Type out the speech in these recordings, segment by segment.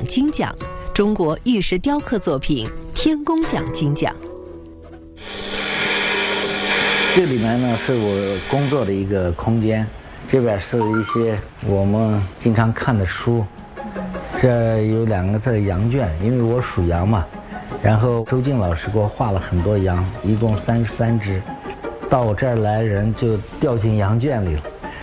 金奖、中国玉石雕刻作品天工奖金奖。 这里面呢是我工作的一个空间，这边是一些我们经常看的书，这有2个字羊圈，因为我属羊嘛，然后周静老师给我画了很多羊，一共33只，到我这儿来人就掉进羊圈里了。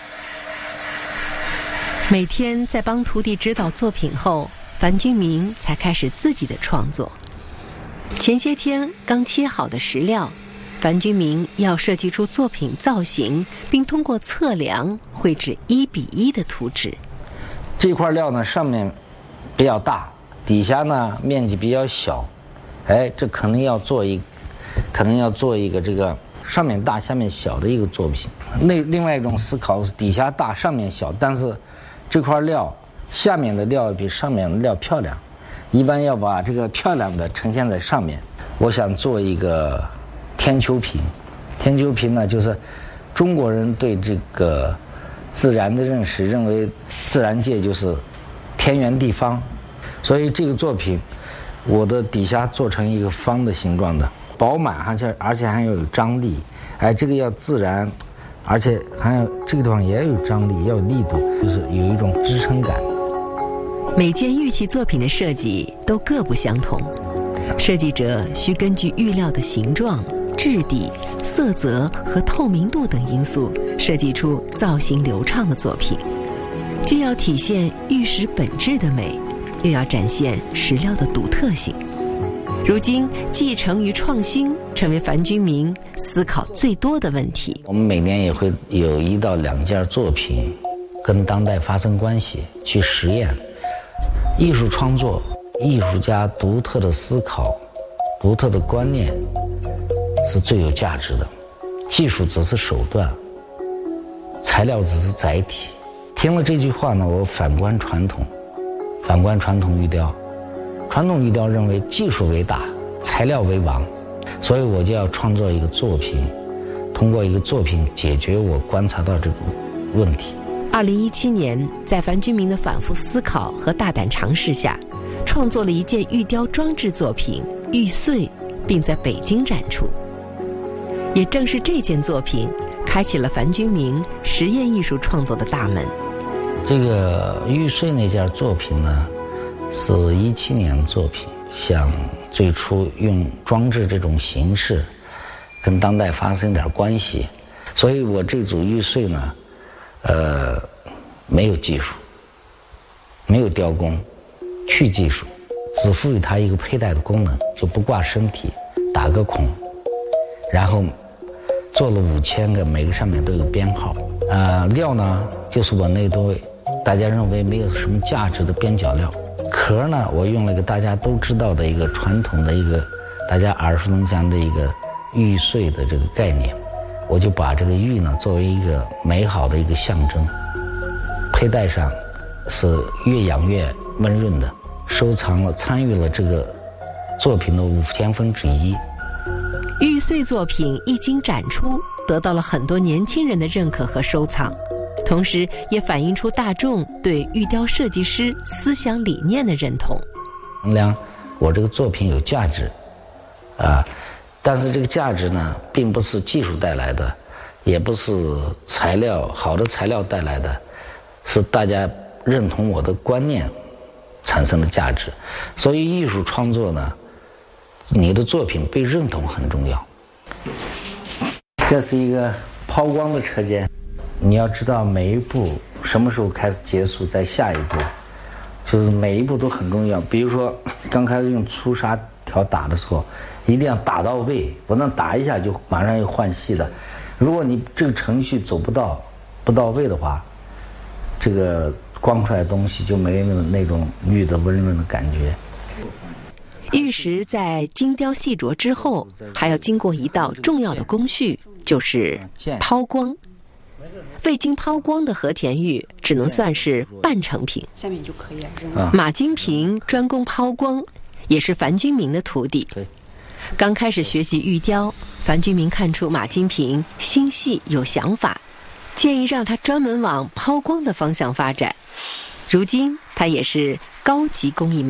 每天在帮徒弟指导作品后，樊君明才开始自己的创作。前些天刚切好的石料，樊君明要设计出作品造型，并通过测量绘制1:1的图纸。 这块料呢上面比较大，底下呢面积比较小，这可能要做一个这个上面大下面小的一个作品。另外一种思考是底下大上面小，但是这块料下面的料比上面的料漂亮，一般要把这个漂亮的呈现在上面。我想做一个天丘瓶。天丘瓶呢，就是中国人对这个自然的认识，认为自然界就是天圆地方，所以这个作品我的底下做成一个方的形状的，饱满，而且还要有张力，这个要自然，而且还有这个地方也有张力，要有力度，就是有一种支撑感。 每件玉器作品的设计都各不相同，设计者需根据玉料的形状、质地、色泽和透明度等因素，设计出造型流畅的作品，既要体现玉石本质的美，又要展现石料的独特性。如今，继承与创新成为樊君明思考最多的问题。 我们每年也会有1到2件作品跟当代发生关系，去实验。艺术创作，艺术家独特的思考、独特的观念是最有价值的，技术只是手段，材料只是载体。听了这句话呢，我反观传统玉雕。传统玉雕认为技术为大，材料为王，所以我就要创作一个作品，通过一个作品解决我观察到这个问题。 2017年，在樊君明的反复思考和大胆尝试下，创作了一件玉雕装置作品《玉碎》，并在北京展出。也正是这件作品，开启了樊君明实验艺术创作的大门。 这个玉碎那件作品呢，是17年的作品，想最初用装置这种形式跟当代发生点关系，所以我这组玉碎呢没有技术，没有雕工，去技术，只赋予它一个佩戴的功能，就不挂身体，打个孔，然后做了5000个，每个上面都有编号。料呢，就是我那堆大家认为没有什么价值的边角料。壳呢，我用了一个大家都知道的一个传统的一个大家耳熟能详的一个玉碎的这个概念，我就把这个玉呢作为一个美好的一个象征，佩戴上是越养越温润的，收藏了参与了这个作品的5000分之一。 玉碎作品一经展出，得到了很多年轻人的认可和收藏，同时也反映出大众对玉雕设计师思想理念的认同。 衡量我这个作品有价值但是这个价值呢，并不是技术带来的，也不是好的材料带来的，是大家认同我的观念产生的价值。所以艺术创作呢，你的作品被认同很重要。这是一个抛光的车间，你要知道每一步什么时候开始结束，在下一步，就是每一步都很重要。比如说刚开始用粗砂条打的时候，一定要打到位，不能打一下就马上要换细的。如果你这个程序走不到位的话，这个光出来的东西就没有那种玉的温润的感觉。 玉石在精雕细琢之后，还要经过一道重要的工序，就是抛光。未经抛光的和田玉只能算是半成品。 下面就可以了。 马金平专攻抛光，也是樊君明的徒弟。刚开始学习玉雕，樊君明看出马金平心细有想法，建议让他专门往抛光的方向发展。如今他也是高级工艺美